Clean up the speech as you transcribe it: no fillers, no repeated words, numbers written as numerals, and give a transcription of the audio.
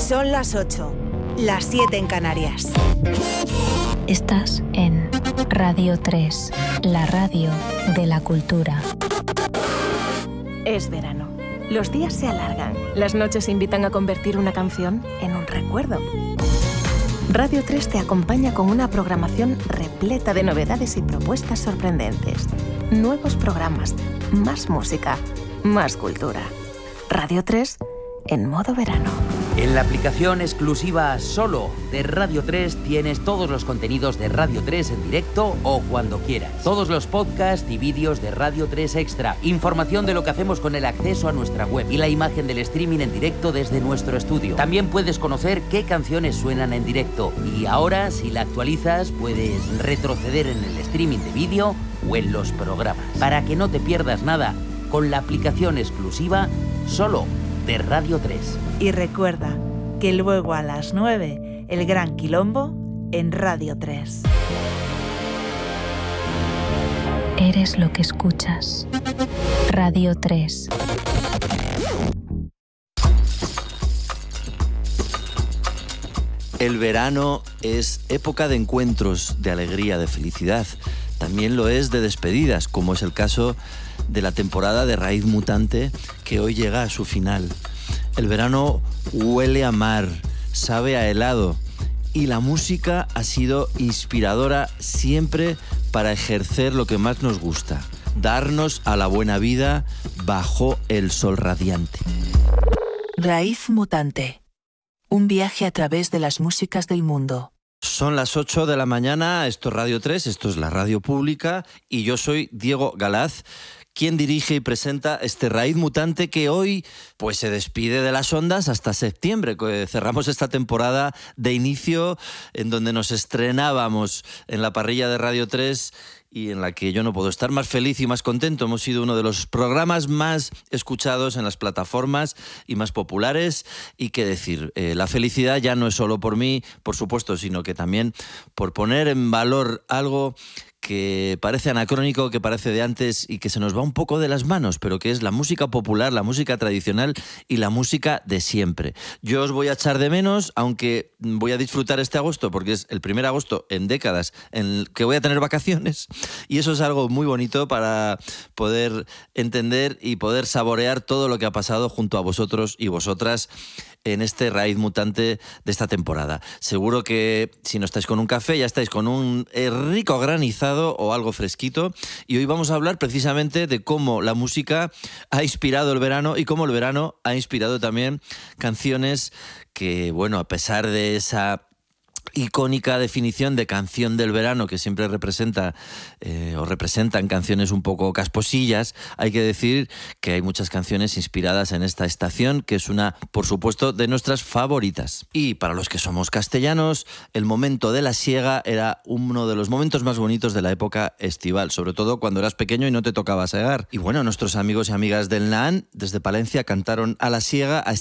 Son las 8, las 7 en Canarias. Estás en Radio 3, la radio de la cultura. Es verano. Los días se alargan. Las noches invitan a convertir una canción en un recuerdo. Radio 3 te acompaña con una programación repleta de novedades y propuestas sorprendentes. Nuevos programas, más música, más cultura. Radio 3 en modo verano. En la aplicación exclusiva solo de Radio 3 tienes todos los contenidos de Radio 3 en directo o cuando quieras. Todos los podcasts y vídeos de Radio 3 Extra. Información de lo que hacemos con el acceso a nuestra web y la imagen del streaming en directo desde nuestro estudio. También puedes conocer qué canciones suenan en directo. Y ahora, si la actualizas, puedes retroceder en el streaming de vídeo o en los programas. Para que no te pierdas nada, con la aplicación exclusiva solo de Radio 3. Y recuerda que luego a las 9, el Gran Quilombo en Radio 3. Eres lo que escuchas. Radio 3. El verano es época de encuentros, de alegría, de felicidad. También lo es de despedidas, como es el caso de la temporada de Raíz Mutante, que hoy llega a su final. El verano huele a mar, sabe a helado, y la música ha sido inspiradora siempre para ejercer lo que más nos gusta, darnos a la buena vida bajo el sol radiante. Raíz Mutante. Un viaje a través de las músicas del mundo. Son las 8 de la mañana, esto es Radio 3, esto es la radio pública, y yo soy Diego Galaz, quien dirige y presenta este Raíz Mutante que hoy pues se despide de las ondas hasta septiembre. Cerramos esta temporada de inicio en donde nos estrenábamos en la parrilla de Radio 3 y en la que yo no puedo estar más feliz y más contento. Hemos sido uno de los programas más escuchados en las plataformas y más populares. Y qué decir, la felicidad ya no es solo por mí, por supuesto, sino que también por poner en valor algo que parece anacrónico, que parece de antes y que se nos va un poco de las manos, pero que es la música popular, la música tradicional y la música de siempre. Yo os voy a echar de menos, aunque voy a disfrutar este agosto, porque es el primer agosto en décadas en el que voy a tener vacaciones, y eso es algo muy bonito para poder entender y poder saborear todo lo que ha pasado junto a vosotros y vosotras en este Raíz Mutante de esta temporada. Seguro que si no estáis con un café, ya estáis con un rico granizado o algo fresquito. Y hoy vamos a hablar precisamente de cómo la música ha inspirado el verano y cómo el verano ha inspirado también canciones que, bueno, a pesar de esa icónica definición de canción del verano que siempre representa o representan canciones un poco casposillas, hay que decir que hay muchas canciones inspiradas en esta estación, que es una, por supuesto, de nuestras favoritas. Y para los que somos castellanos, el momento de la siega era uno de los momentos más bonitos de la época estival, sobre todo cuando eras pequeño y no te tocaba segar. Y bueno, nuestros amigos y amigas del NAAN desde Palencia cantaron a la siega a